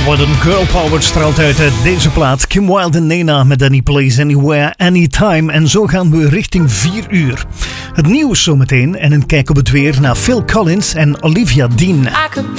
Wat een girl power straalt uit deze plaat. Kim Wilde en Nena met Any Place, Anywhere, Anytime. En zo gaan we richting 4 uur. Het nieuws zometeen en een kijk op het weer naar Phil Collins en Olivia Dean. I could